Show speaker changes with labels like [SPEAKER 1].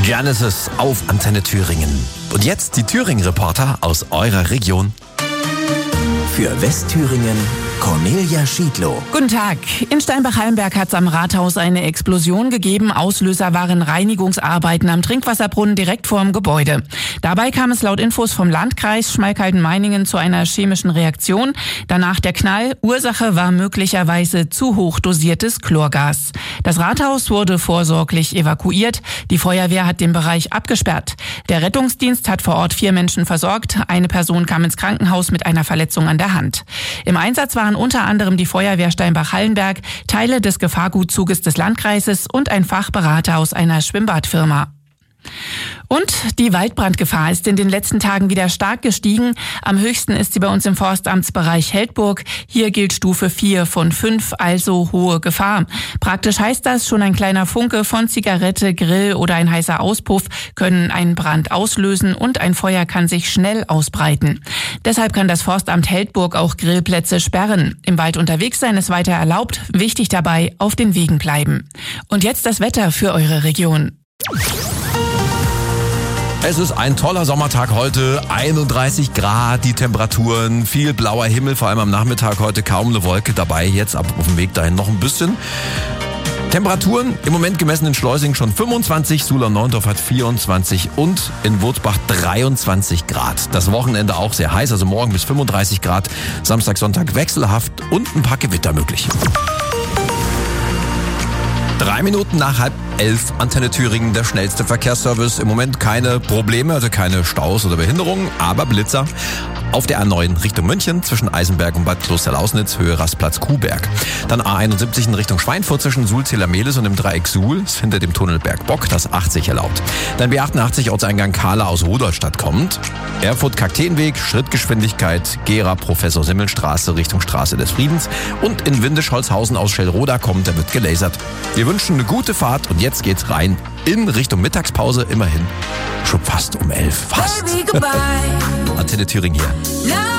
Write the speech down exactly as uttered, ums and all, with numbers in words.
[SPEAKER 1] Genesis auf Antenne Thüringen. Und jetzt die Thüringen-Reporter aus eurer Region.
[SPEAKER 2] Für Westthüringen Cornelia Schiedlow.
[SPEAKER 3] Guten Tag. In Steinbach-Hallenberg hat es am Rathaus eine Explosion gegeben. Auslöser waren Reinigungsarbeiten am Trinkwasserbrunnen direkt vor dem Gebäude. Dabei kam es laut Infos vom Landkreis Schmalkalden-Meiningen zu einer chemischen Reaktion. Danach der Knall. Ursache war möglicherweise zu hoch dosiertes Chlorgas. Das Rathaus wurde vorsorglich evakuiert. Die Feuerwehr hat den Bereich abgesperrt. Der Rettungsdienst hat vor Ort vier Menschen versorgt. Eine Person kam ins Krankenhaus mit einer Verletzung an der Hand. Im Einsatz waren unter anderem die Feuerwehr Steinbach-Hallenberg, Teile des Gefahrgutzuges des Landkreises und ein Fachberater aus einer Schwimmbadfirma. Und die Waldbrandgefahr ist in den letzten Tagen wieder stark gestiegen. Am höchsten ist sie bei uns im Forstamtsbereich Heldburg. Hier gilt Stufe vier von fünf, also hohe Gefahr. Praktisch heißt das, schon ein kleiner Funke von Zigarette, Grill oder ein heißer Auspuff können einen Brand auslösen und ein Feuer kann sich schnell ausbreiten. Deshalb kann das Forstamt Heldburg auch Grillplätze sperren. Im Wald unterwegs sein ist weiter erlaubt. Wichtig dabei, auf den Wegen bleiben. Und jetzt das Wetter für eure Region.
[SPEAKER 1] Es ist ein toller Sommertag heute, einunddreißig Grad, die Temperaturen, viel blauer Himmel, vor allem am Nachmittag heute kaum eine Wolke dabei, jetzt ab auf dem Weg dahin noch ein bisschen. Temperaturen im Moment gemessen in Schleusing schon fünfundzwanzig, Suhlern-Neuendorf hat vierundzwanzig und in Wurzbach dreiundzwanzig Grad. Das Wochenende auch sehr heiß, also morgen bis fünfunddreißig Grad, Samstag, Sonntag wechselhaft und ein paar Gewitter möglich. Drei Minuten nach halb elf, Antenne Thüringen, der schnellste Verkehrsservice. Im Moment keine Probleme, also keine Staus oder Behinderungen, aber Blitzer. Auf der A neun Richtung München zwischen Eisenberg und Bad Klosterlausnitz, Höhe Rastplatz Kuhberg. Dann A einundsiebzig in Richtung Schweinfurt zwischen Suhl-Zähler-Mehlis und dem Dreieck Suhl, ist hinter dem Tunnel Bergbock, das achtzig erlaubt. Dann B achtundachtzig Ortseingang Kahla aus Rudolstadt kommt. Erfurt-Kakteenweg, Schrittgeschwindigkeit, Gera Professor Simmelstraße Richtung Straße des Friedens. Und in Windisch-Holzhausen aus Schellroda kommt, da wird gelasert. Wir wünschen eine gute Fahrt und jetzt geht's rein in Richtung Mittagspause, immerhin schon fast um elf. Fast. Antenne Thüringen hier.